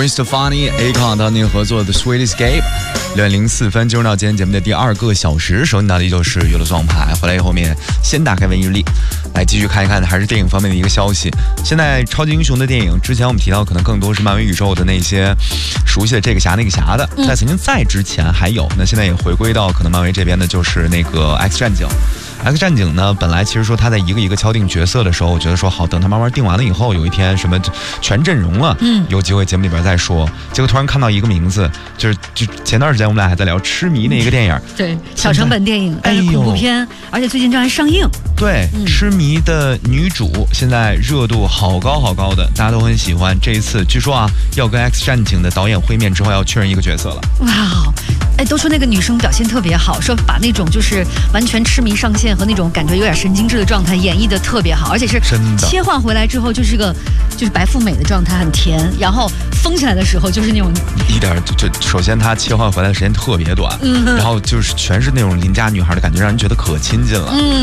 Gwen Stefani、Akon 当年合作的 Sweet Escape。6点04分进入到今天节目的第2个小时，首先到的就是娱乐状牌。回来以后面先打开文艺日历，来继续看一看还是电影方面的一个消息。现在超级英雄的电影，之前我们提到可能更多是漫威宇宙的那些熟悉的这个侠那个侠的，在曾经在之前还有，那现在也回归到可能漫威这边的就是那个 X 战警。X 战警呢，本来其实说他在一个一个敲定角色的时候，我觉得说好，等他慢慢定完了以后，有一天什么全阵容了，有机会节目里边再说。结果突然看到一个名字，就前段时间我们俩还在聊《痴迷》那一个电影， 对，小成本电影，但是恐怖片，而且最近正在上映。 对，痴迷的女主现在热度好高好高的，大家都很喜欢。这一次据说啊，要跟 X 战警的导演会面之后，要确认一个角色了。 哇，都说那个女生表现特别好，说把那种就是完全痴迷上线和那种感觉有点神经质的状态演绎的特别好，而且是切换回来之后就是白富美的状态，很甜，然后疯起来的时候就是那种一点就首先她切换回来的时间特别短，然后就是全是那种邻家女孩的感觉，让人觉得可亲近了。